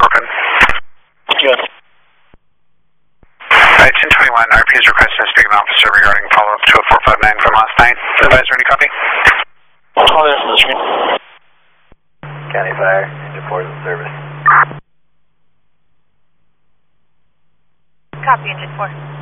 Corcoran. Yes. 1021, RP is requesting to speak to an officer regarding follow-up to a 459 from last night. Advisor, any copy? Oh, yes, that's me. County Fire, engine 4 is in service. Copy, engine 4.